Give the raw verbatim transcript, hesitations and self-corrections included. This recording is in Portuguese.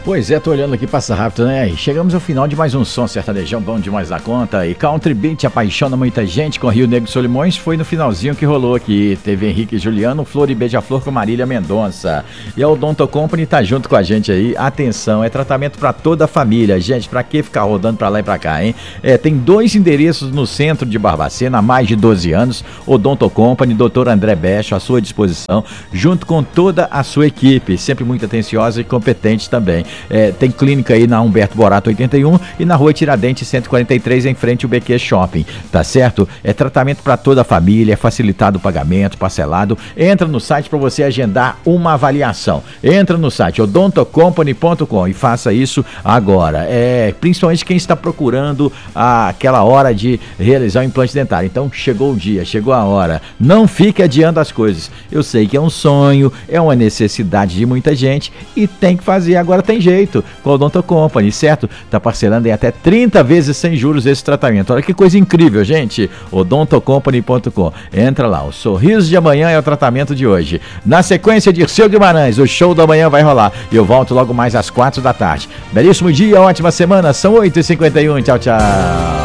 Pois é, tô olhando aqui, passa rápido, né? E chegamos ao final de mais um som sertanejão bom demais da conta. E Country Beat apaixona muita gente com Rio Negro e Solimões. Foi no finalzinho que rolou aqui. Teve Henrique e Juliano, Flor e Beija-Flor com Marília Mendonça. E a Odonto Company tá junto com a gente aí. Atenção, é tratamento pra toda a família. Gente, pra que ficar rodando pra lá e pra cá, hein? É, tem dois endereços no centro de Barbacena há mais de doze anos. Odonto Company, doutor André Becho à sua disposição, junto com toda a sua equipe. Sempre muito atenciosa e competente também. É, tem clínica aí na Humberto Borato oitenta e um e na Rua Tiradentes cento e quarenta e três, em frente ao B Q Shopping, tá certo? É tratamento para toda a família, é facilitado o pagamento, parcelado. Entra no site para você agendar uma avaliação. Entra no site odonto company ponto com e faça isso agora. É, principalmente quem está procurando a, aquela hora de realizar o implante dentário. Então chegou o dia, chegou a hora. Não fique adiando as coisas. Eu sei que é um sonho, é uma necessidade de muita gente e tem que fazer. Agora tem jeito com a Odonto Company, certo? Tá parcelando em até trinta vezes sem juros esse tratamento. Olha que coisa incrível, gente. odonto company ponto com. Entra lá, o sorriso de amanhã é o tratamento de hoje. Na sequência, Dirceu Guimarães, o show da manhã vai rolar. E eu volto logo mais às quatro da tarde. Belíssimo dia, ótima semana. São oito e cinquenta e um. Tchau, tchau.